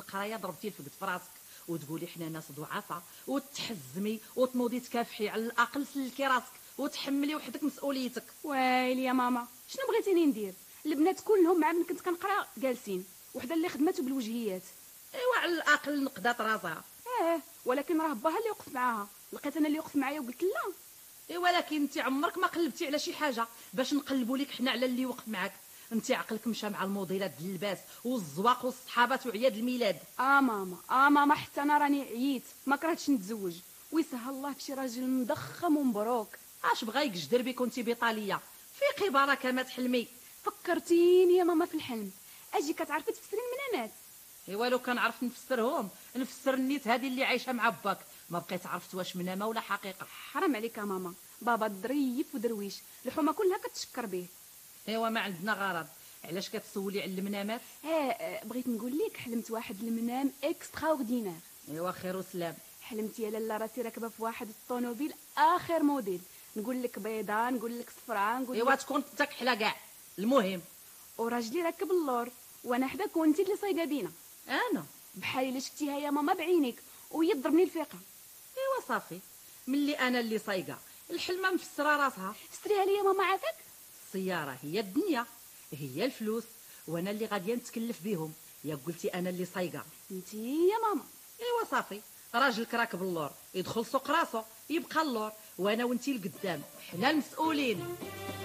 القرايه ضربتي الفقد في راسك وتقولي حنا ناس ضعفاء وتحزمي وتنوضي تكافحي على الاقل سلكي راسك وتحملي وحدك مسؤوليتك. ويلي يا ماما شنو بغيتيني ندير؟ البنات كلهم مع من كنت كنقرا جالسين، وحده اللي خدمته بالوجهيات. ايوا على الاقل نقدات راسها. ولكن راه باها اللي وقف معاها، لقيت انا اللي وقف معايا وقلت لا. ولكن انت عمرك ما قلبتي على شي حاجه باش نقلبوا لك حنا على اللي وقف معاك؟ انت عقلك مشى مع الموديلات ديال اللباس والزواق والصحابات وعياد الميلاد. ماما حتى انا راني عييت، ما كرهتش نتزوج، ويسهل الله بشي راجل مضخم ومبروك. اش بغا يقجدر بك وانت بطاليه في بركه ما تحلمي. فكرتيني يا ماما في الحلم، اجي كتعرفي تفسري المنامات. لو كنعرف نفسرهم نفسر النيت هذه اللي عايشه مع باك، ما بقيت عرفت واش منامه ولا حقيقه. حرام عليك يا ماما، بابا ظريف ودرويش، الحومه كلها كتشكر به. ما عندنا غرض، علاش كتسولي على المنامات؟ بغيت نقول لك حلمت واحد المنام اكسترا اوردينير. خير وسلام. حلمت يا لاله راسي راكبه في واحد الطونوبيل اخر موديل، نقول لك بيضاء نقول لك صفراء نقول لك تكون انت كحله كاع. المهم وراجلي راكب اللور وانا حدا كنتي اللي صايقه بينا. انا بحال الا شفتيها يا ماما بعينيك وهي تضربني الفيقه. صافي، ملي انا اللي صايقه الحلمه مفسره راسها. فسريها لي يا ماما عافاك. السياره هي الدنيا، هي الفلوس، وانا اللي غاديه نتكلف بهم. يا قلتي انا اللي صايقه انتي يا ماما. صافي، راجلك راكب اللور يدخل سوق راسو يبقى اللور، وانا وانتي القدام حنا المسؤولين.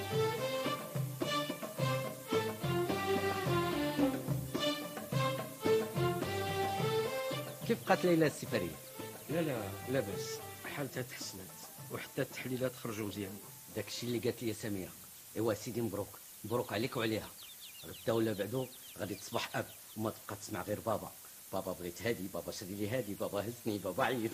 كيف بقات ليلى السي فريد؟ لا لاباس، حالتها تحسنت وحتى التحليلات خرجوا مزيانين. داكشي اللي قالت لي سميره. سيدي مبروك عليك وعليها. غدا ولا بعدو غادي تصبح اب وما تبقى تسمع غير بابا بغيت هادي، بابا شري لي هادي، بابا هزني، بابا عيط.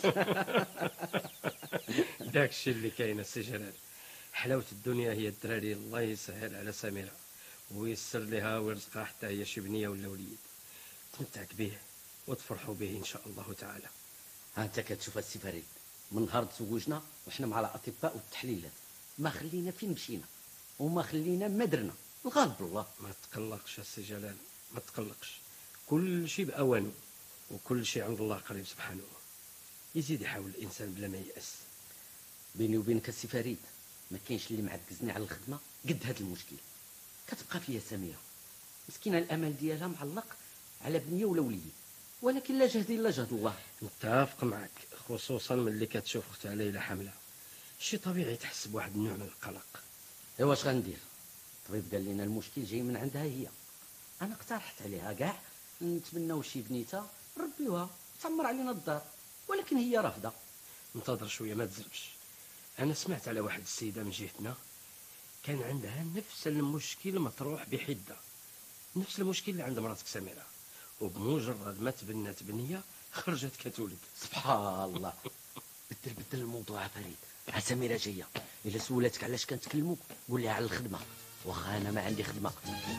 داكشي اللي كاين السي جلال. حلاوه الدنيا هي الدراري، الله يسهل على سميره ويسر لها ويرزقها حتى هي شي بنيه ولا وليد تمتعك به وتفرحوا به ان شاء الله تعالى. ها انت كتشوف السي فريد، من نهار تزوجنا وحنا مع الاطباء والتحليلات ما خلينا فين مشينا وما خلينا ما درنا، الغالب الله. ما تقلقش السي جلال، ما تقلقش، كل شيء باوانه وكل شيء عند الله قريب سبحانه. يزيد يحاول الانسان بلا ما يأس. بيني وبينك السي فريد ما كاينش اللي معكزني على الخدمه قد هذا المشكل. كتبقى فيا سميره مسكينه، الامل ديالها معلق على بنيه ولا وليد، ولكن لا جهد الا جهد الله. متفق معك، خصوصا ملي كتشوف اختها ليلى حامله، شي طبيعي تحس بواحد النوع من القلق. واش غندير؟ الطبيب قال لنا المشكل جاي من عندها هي. انا اقترحت عليها كاع نتمناو شي بنيته نربيوها تعمر علينا الدار، ولكن هي رافضه. انتظر شويه ما تزربش. انا سمعت على واحد السيده من جهتنا كان عندها نفس المشكل مطروح بحده، نفس المشكل اللي عند مراتك سميره، وبمجرد ما تبنت بنيه خرجت كتولد. سبحان الله. بدل الموضوع فريد. ها سميره جايه، الا سولتك علاش كنتكلموا قول لها على الخدمه، واخا انا ما عندي خدمه.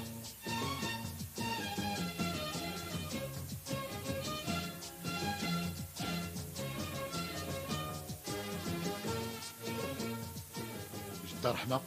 جدة رحمه.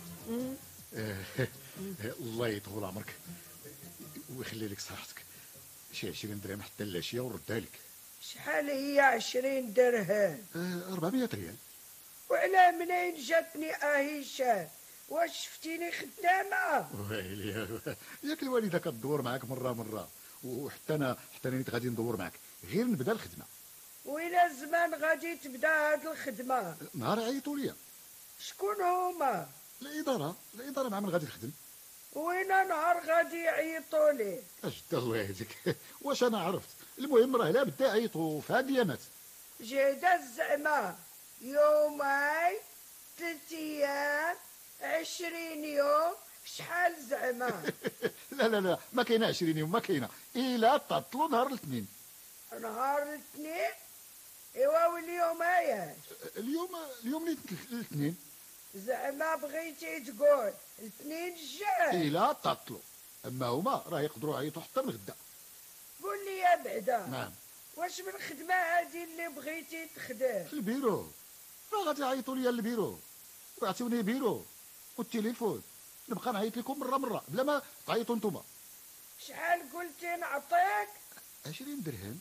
الله يطول عمرك ويخلي لك صحتك. شي 20 درهم حتى العشيه وردها لك. شحال هي 20 درهم؟ 400 ريال. وعلى منين جاتني هشام؟ واش شفتيني خدامه؟ ويلي ياك الوالده كتدور معاك مره وحتى انا نيت غادي ندور معاك غير نبدا الخدمه. وإلى زمان غادي تبدا هاد الخدمه؟ نهار عيطوا ليا. شكون هما؟ الاداره مع من غادي تخدم. وين نهار غادي يعيطوا لي؟ اجد الله يهديك. واش انا عرفت؟ المهم راه لا بدا يعيطوا في هاد الايامات. جهدا زعما يومين 3 ايام 20 يوم شحال زعما؟ لا ما كاينه 20 يوم، ما كاينه الا تعطلوا نهار الاثنين. نهار الاثنين؟ ايوا واليوم اياش؟ اليوم الاثنين. زعما بغيتي تقول الاثنين الجاي؟ الا تعطلوا، اما هما راه يقدروا يعيطوا حتى من غدا. قول لي يا بعدا. نعم. واش من خدمه هذه اللي بغيتي تخدم؟ في البيرو راه غادي يعيطوا لي البيرو ويعطيوني بيرو والتليفون، نبقى نعيط لكم مره بلا ما تعيطوا نتوما. شحال قلتي نعطيك؟ 20 درهم.